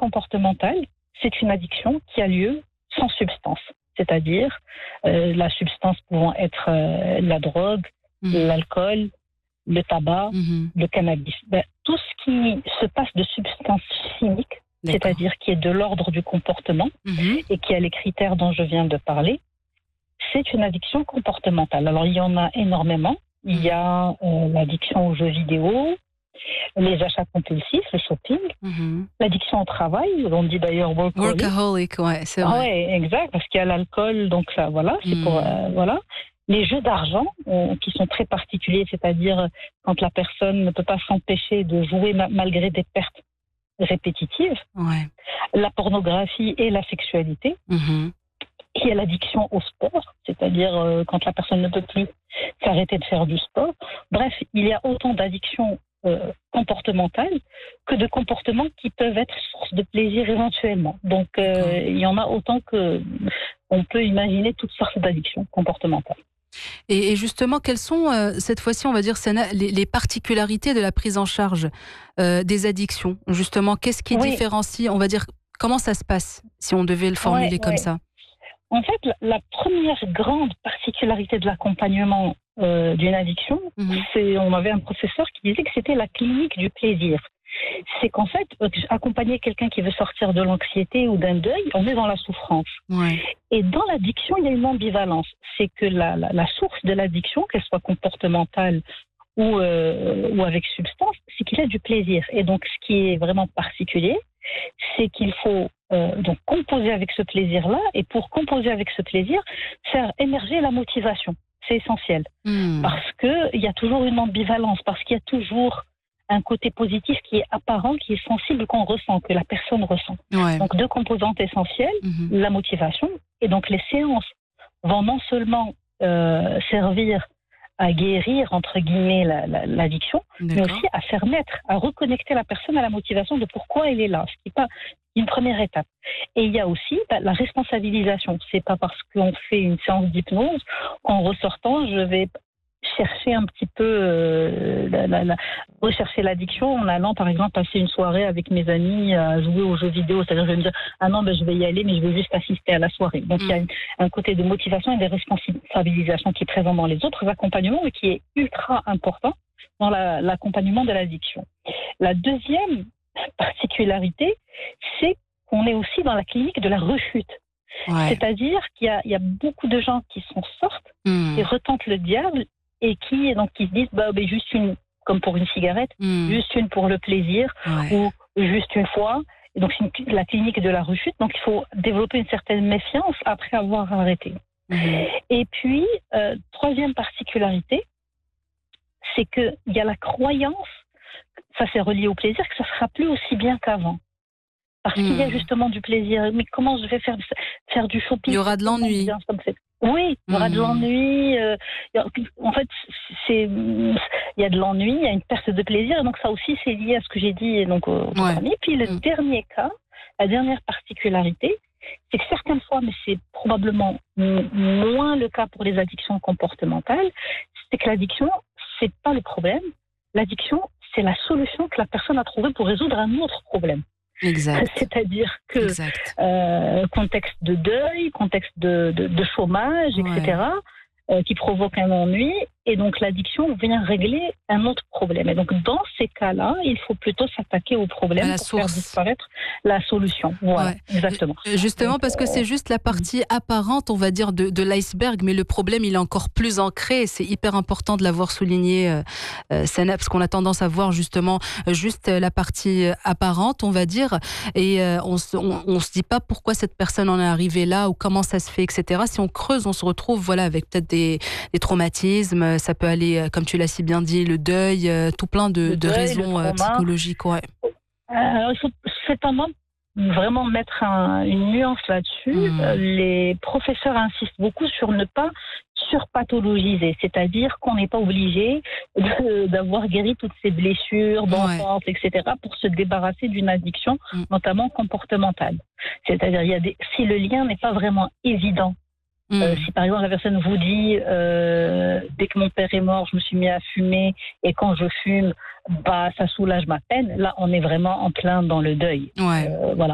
comportementale, c'est une addiction qui a lieu sans substance. C'est-à-dire la substance pouvant être la drogue, l'alcool, le tabac, le cannabis. Tout ce qui se passe de substance chimique, c'est-à-dire qui est de l'ordre du comportement et qui a les critères dont je viens de parler, c'est une addiction comportementale. Alors, il y en a énormément. Il y a l'addiction aux jeux vidéo, les achats compulsifs, le shopping, l'addiction au travail, on dit d'ailleurs workaholic, ouais, c'est vrai. Ouais, exact, parce qu'il y a l'alcool, donc là, voilà, c'est pour, voilà. Les jeux d'argent, qui sont très particuliers, c'est-à-dire quand la personne ne peut pas s'empêcher de jouer malgré des pertes répétitives. Ouais. La pornographie et la sexualité. Il y a l'addiction au sport, c'est-à-dire quand la personne ne peut plus s'arrêter de faire du sport. Bref, il y a autant d'addictions comportementales que de comportements qui peuvent être source de plaisir éventuellement. Donc, il y en a autant qu'on peut imaginer toutes sortes d'addictions comportementales. Et justement, quelles sont, cette fois-ci, on va dire, Sana, les particularités de la prise en charge des addictions? Justement, qu'est-ce qui différencie, on va dire, comment ça se passe, si on devait le formuler comme ça? En fait, la première grande particularité de l'accompagnement d'une addiction, on avait un professeur qui disait que c'était la clinique du plaisir. C'est qu'en fait, accompagner quelqu'un qui veut sortir de l'anxiété ou d'un deuil, on est dans la souffrance. Et dans l'addiction, il y a une ambivalence. C'est que la source de l'addiction, qu'elle soit comportementale ou avec substance, c'est qu'il y a du plaisir. Et donc, ce qui est vraiment particulier, c'est qu'il faut donc composer avec ce plaisir-là, et pour composer avec ce plaisir, faire émerger la motivation. C'est essentiel. Parce qu'il y a toujours une ambivalence, parce qu'il y a toujours un côté positif qui est apparent, qui est sensible, qu'on ressent, que la personne ressent. Donc, deux composantes essentielles, la motivation, et donc les séances vont non seulement servir à guérir, entre guillemets, l'addiction, mais aussi à faire naître, à reconnecter la personne à la motivation de pourquoi elle est là, ce qui n'est pas une première étape. Et il y a aussi la responsabilisation. C'est pas parce qu'on fait une séance d'hypnose qu'en ressortant, je vais chercher un petit peu, rechercher l'addiction en allant, par exemple, passer une soirée avec mes amis à jouer aux jeux vidéo. C'est-à-dire, je vais me dire, ah non, je vais y aller, mais je vais juste assister à la soirée. Donc, il y a un côté de motivation et de responsabilisation qui est présent dans les autres accompagnements, mais qui est ultra important dans l'accompagnement de l'addiction. La deuxième particularité, c'est qu'on est aussi dans la clinique de la rechute. C'est-à-dire qu'il y a beaucoup de gens qui s'en sortent et retentent le diable et qui se disent juste une, comme pour une cigarette, juste une pour le plaisir ou juste une fois. Et donc c'est la clinique de la rechute. Donc il faut développer une certaine méfiance après avoir arrêté. Et puis troisième particularité, c'est qu'il y a la croyance, ça c'est relié au plaisir, que ça ne sera plus aussi bien qu'avant. Parce qu'il y a justement du plaisir. Mais comment je vais faire du shopping? Il y aura de l'ennui. Oui, il y aura de l'ennui. En fait, il y a de l'ennui, il y a une perte de plaisir. Et donc ça aussi, c'est lié à ce que j'ai dit donc, au premier. Puis le dernier cas, la dernière particularité, c'est que certaines fois, mais c'est probablement moins le cas pour les addictions comportementales, c'est que l'addiction, c'est pas le problème. L'addiction, c'est la solution que la personne a trouvée pour résoudre un autre problème. Exact. C'est-à-dire que contexte de deuil, contexte de chômage, etc., qui provoque un ennui, et donc l'addiction vient régler un autre problème. Et donc dans ces cas-là, il faut plutôt s'attaquer au problème pour faire disparaître la solution. Voilà, exactement. Justement, donc, parce que c'est juste la partie apparente, on va dire, de l'iceberg, mais le problème, il est encore plus ancré. C'est hyper important de l'avoir souligné, Sana, parce qu'on a tendance à voir justement juste la partie apparente, on va dire, et on se dit pas pourquoi cette personne en est arrivée là, ou comment ça se fait, etc. Si on creuse, on se retrouve avec peut-être des traumatismes. Ça peut aller, comme tu l'as si bien dit, le deuil, tout plein de raisons psychologiques. Alors, il faut cependant vraiment mettre une nuance là-dessus. Les professeurs insistent beaucoup sur ne pas surpathologiser, c'est-à-dire qu'on n'est pas obligé d'avoir guéri toutes ces blessures d'enfance, etc., pour se débarrasser d'une addiction, notamment comportementale. C'est-à-dire, si le lien n'est pas vraiment évident, si par exemple la personne vous dit dès que mon père est mort, je me suis mis à fumer et quand je fume, ça soulage ma peine. Là, on est vraiment en plein dans le deuil. Voilà.